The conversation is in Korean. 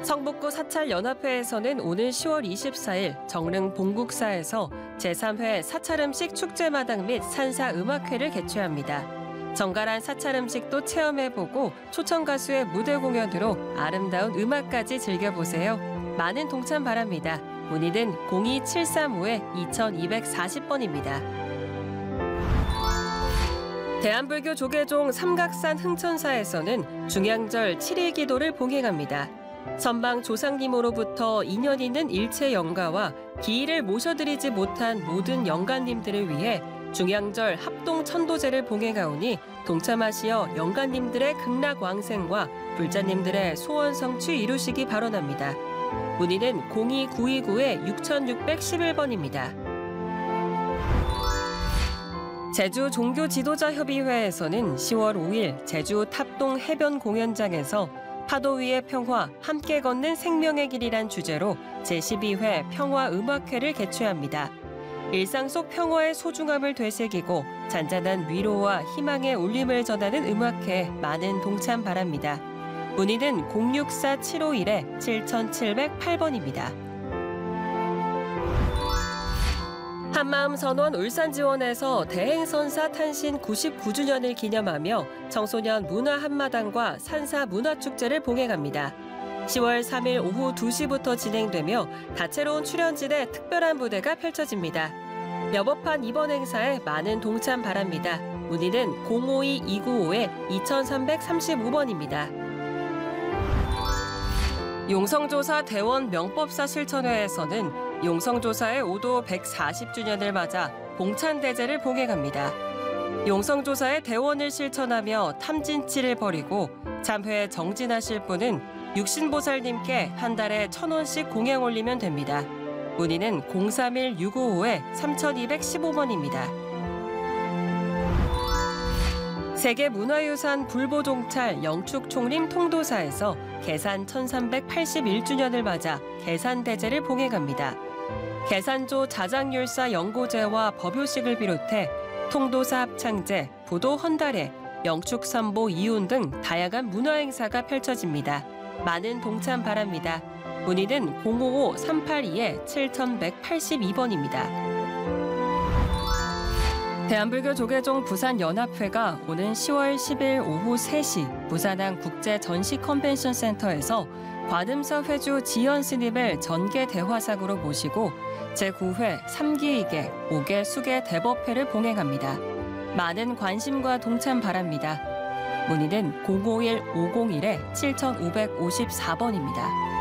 성북구 사찰연합회에서는 오늘 10월 24일 정릉 봉국사에서 제3회 사찰음식 축제마당 및 산사음악회를 개최합니다. 정갈한 사찰음식도 체험해보고 초청가수의 무대 공연으로 아름다운 음악까지 즐겨보세요. 많은 동참 바랍니다. 문의는 02735-2240번입니다. 대한불교 조계종 삼각산 흥천사에서는 중양절 7일 기도를 봉행합니다. 선방 조상님으로부터 인연 있는 일체 영가와 기일을 모셔드리지 못한 모든 영가님들을 위해 중양절 합동 천도제를 봉행하오니 동참하시어 영가님들의 극락왕생과 불자님들의 소원 성취 이루시기 바라옵니다. 문의는 02929-6611번입니다. 제주 종교지도자협의회에서는 10월 5일 제주 탑동 해변 공연장에서 파도 위의 평화, 함께 걷는 생명의 길이란 주제로 제12회 평화음악회를 개최합니다. 일상 속 평화의 소중함을 되새기고 잔잔한 위로와 희망의 울림을 전하는 음악회에 많은 동참 바랍니다. 문의는 064-751-7708번입니다. 한마음선원 울산지원에서 대행선사 탄신 99주년을 기념하며 청소년 문화한마당과 산사문화축제를 봉행합니다. 10월 3일 오후 2시부터 진행되며 다채로운 출연진의 특별한 무대가 펼쳐집니다. 여법한 이번 행사에 많은 동참 바랍니다. 문의는 052-295-2335번입니다. 용성조사 대원 명법사 실천회에서는 용성조사의 오도 140주년을 맞아 봉찬대제를 봉행합니다. 용성조사의 대원을 실천하며 탐진치를 버리고 참회에 정진하실 분은 육신보살님께 한 달에 1,000원씩 공양 올리면 됩니다. 문의는 031-655-3215번입니다. 세계문화유산 불보종찰 영축총림 통도사에서 계산 1381주년을 맞아 계산대제를 봉행합니다. 계산조 자장율사 연고제와 법요식을 비롯해 통도사 합창제, 부도 헌달회, 영축선보 이훈 등 다양한 문화행사가 펼쳐집니다. 많은 동참 바랍니다. 문의는 055-382-7182번입니다. 대한불교 조계종 부산연합회가 오는 10월 10일 오후 3시 부산항 국제전시컨벤션센터에서 관음사 회주 지연 스님을 전계 대화상으로 모시고 제9회 3기이계 5개 수계 대법회를 봉행합니다. 많은 관심과 동참 바랍니다. 문의는 051-501-7554번입니다.